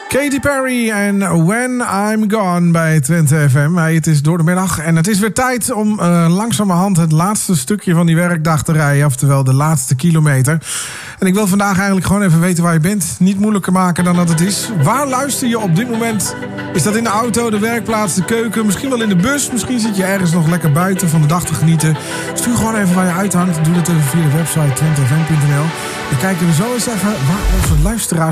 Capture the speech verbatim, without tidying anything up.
Katy Perry en When I'm Gone bij Twente F M. Hey, het is door de middag en het is weer tijd om uh, langzamerhand het laatste stukje van die werkdag te rijden. Oftewel de laatste kilometer. En ik wil vandaag eigenlijk gewoon even weten waar je bent. Niet moeilijker maken dan dat het is. Waar luister je op dit moment? Is dat in de auto, de werkplaats, de keuken? Misschien wel in de bus? Misschien zit je ergens nog lekker buiten van de dag te genieten. Stuur gewoon even waar je uithangt. Doe dat even via de website twente f m punt n l. Dan kijken we zo eens even waar onze luisteraars